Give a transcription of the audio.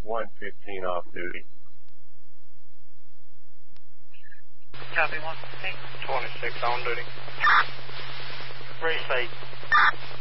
115 off duty. Copy 115. 26 on duty. Race 8.